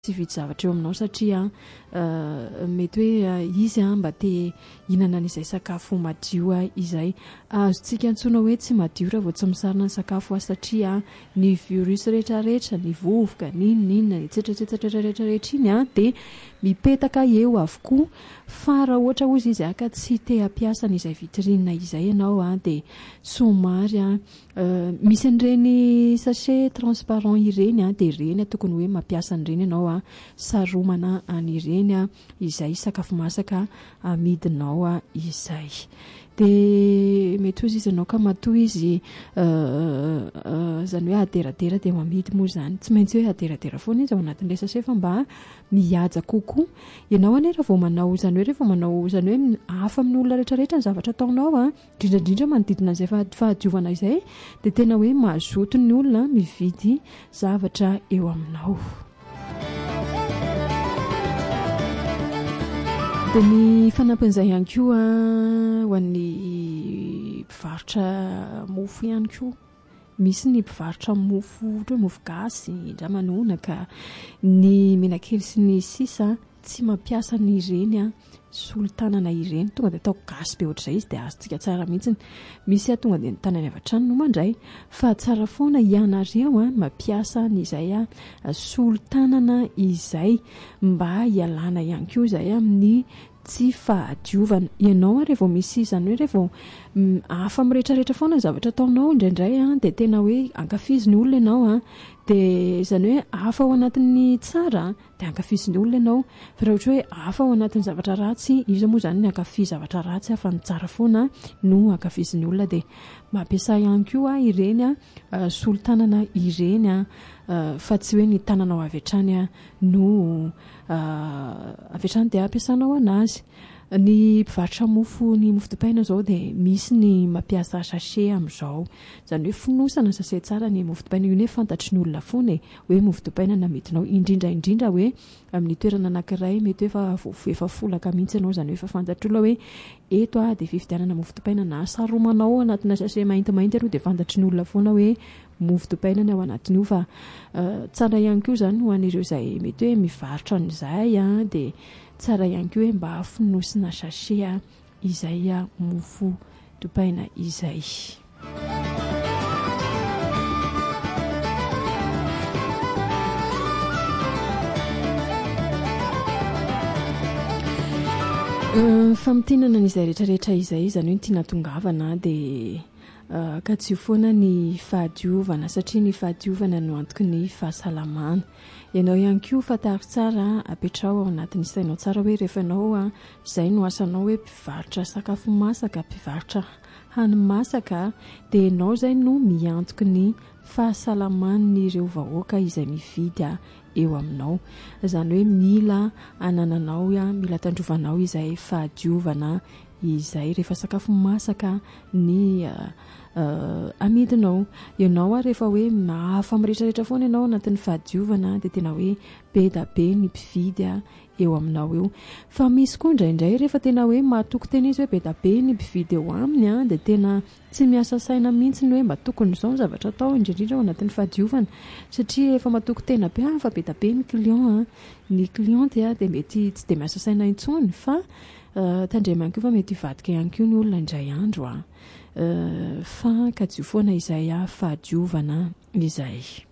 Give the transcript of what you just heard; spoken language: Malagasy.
tsy vidy zavatra eo aminao satria mety hoe izy mba te hinana n'izay sakafo madio izay azontsika antsoina hoe tsy madio raha vao tsy misarona ny sakafo satria ny virus rehetrarehetra, ny vovoka, ninona etsetrarehetra iny dia mipetaka eo avokoa fa raha ohatra ozy izy aka tsy te hampiasa n'izay vitrine izay ianao dia somary misy an'ireny sachet transparent ireny dia ireny tokony hoe mampiasa an'ireny ianao saromana an'ireny izay sakafo masaka amidinao izay. Dia mety ozy izy ianao ka matoa izy zany hoe aderadera dia mamidy moa zany, tsy maintsy hoe aderadera foana izy ao anatin'ilay sachet fa mba mihaja kokoa ianao rehefa vao manao zany hoe rehefa manao zany hoe hafa amin'ny olona rehetrarehetra ny zavatra ataonao indrindra manodidina izay fahadiovana izay dia tena hoe mazoto ny olona mividy zavatra eo aminao. Dia ny fanampin'izay ihany koa ho an'ny mpivarotra mofo ihany koa. Misy ny mpivarotra mofo ohatra hoe mofo gasy, ramanonaka, ny menakely sy ny sisa tsy mampiasa n'ireny solon-tanana ireny, tonga dia atao gasy be ohatr'izay izy dia azontsika tsara mihitsy. Misy tonga dia ny tanany avy hatrany no mandray fa tsara foana ianareo mampiasa n'izay solon-tanana izay mba hialana ihany koa izay amin'ny tsy fahadiovana. Ianao rehefa misy zany hoe rehefa hafa mirehetrarehetra foana ny zavatra ataonao indraindray dia tena hoe ankafizin'ny olona ianao dia zany hoe hafa ao anatin'ny tsara dia ankafizin'ny olona ianao, fa raha ohatra hoe hafa ao anatin'ny zavatra ratsy, izy moa zany ny ankafizy zavatra ratsy fa ny tsara foana no ankafizin'ny olona. Dia mampiasa ihany koa ireny solon-tanana ireny fa tsy hoe ny tananao avy hatrany no avy hatrany dia ampiasanao anazy. Ny mpivarotra mofo, ny mofo dipaina zao dia misy ny mampiasa sachet amin'izao, zany hoe fonosana sachet tsara ny mofo dipaina. Io ny fantatry ny olona foana hoe mofo dipaina namidinao indrindra hoe amin'ny toerana anankiray mety efa folaka mihitsy ianao, zany hoe efa fantatry olona hoe eto dia fividianana mofo dipaina na saromanao anatina sachet maintimainty aloha dia fantatry ny olona foana hoe mofo dipaina ny ao anatin'io. Fa tsara ihany koa zany ho an'ireo izay mety hoe mivarotra an'izay dia tsara ihany koa hoe mba fonosina sachet izay mofo dipaina izay. Famitinana n'izay rehetrarehetra izay zany hoe tiana tongavana dia ka tsy io foana ny fahadiovana satria ny fahadiovana no antoky ny fahasalamana. Ianao ihany koa fatary tsara apetrao ao anatin'ny sainao tsara hoe rehefa ianao izay no asanao hoe mpivarotra sakafo masaka, mpivarotra hani-masaka dia ianao izay no miantoky ny fahasalaman'ireo vahoaka izay mividy eo aminao. Zany hoe mila anananao mila tandrovanao izay fahadiovana izay rehefa sakafo masaka ny amidinao. Ianao rehefa hoe mahafa mirehetrarehetra foana ianao anatin'ny fahadiovana dia tena hoe be da be ny mpividy eo aminao eo. Fa misy koa indraindray rehefa tena hoe mahatoky tena izy hoe be da be ny mpividy eo aminy dia tena tsy miasa saina mihitsy ny hoe mba tokony izao ny zavatra atao indrindra ao anatin'ny fahadiovana satria efa mahatoky tena be fa be da be ny client ny cliente dia mety tsy dia miasa saina intsony fa tandremana koa fa mety hivadika ihany koa ny olona indray andro fa ka jio foana izay fahadiovana izay.